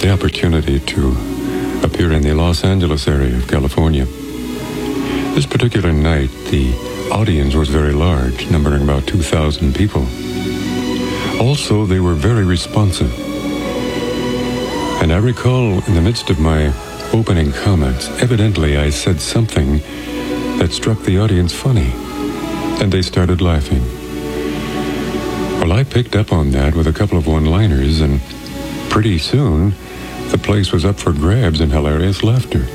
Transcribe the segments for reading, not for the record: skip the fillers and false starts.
the opportunity to appear in the Los Angeles area of California. This particular night, the audience was very large, numbering about 2,000 people. Also, they were very responsive. And I recall in the midst of my opening comments, evidently I said something that struck the audience funny, and they started laughing. Well, I picked up on that with a couple of one-liners, and pretty soon, the place was up for grabs in hilarious laughter.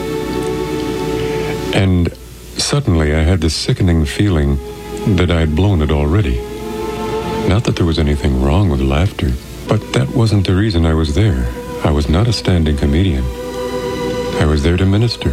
And suddenly I had this sickening feeling that I had blown it already. Not that there was anything wrong with laughter, but that wasn't the reason I was there. I was not a standing comedian. I was there to minister.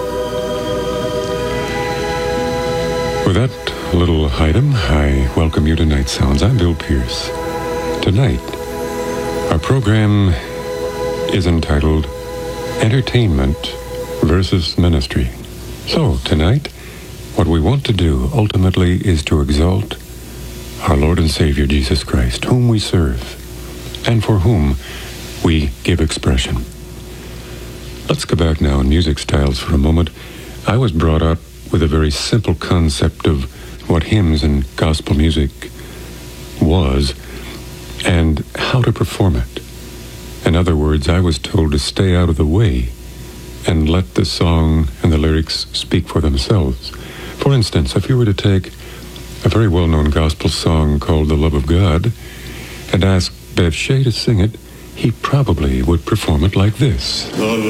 With that little item, I welcome you to Night Sounds. I'm Bill Pierce. Tonight, our program is entitled Entertainment versus Ministry. So, tonight, what we want to do ultimately is to exalt our Lord and Savior Jesus Christ, whom we serve, and for whom we give expression. Let's go back now in music styles for a moment. I was brought up with a very simple concept of what hymns and gospel music was and how to perform it. In other words, I was told to stay out of the way and let the song and the lyrics speak for themselves. For instance, if you were to take a very well-known gospel song called The Love of God and ask Bev Shea to sing it, he probably would perform it like this.